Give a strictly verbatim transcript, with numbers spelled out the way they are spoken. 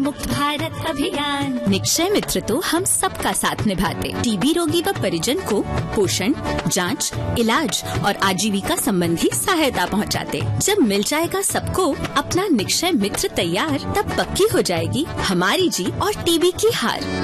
मुक्त भारत अभियान। निक्षय मित्र तो हम सबका साथ निभाते, टीबी रोगी व परिजन को पोषण, जांच, इलाज और आजीविका संबंधी सहायता पहुंचाते। जब मिल जाएगा सबको अपना निक्षय मित्र तैयार, तब पक्की हो जाएगी हमारी जीत और टीबी की हार।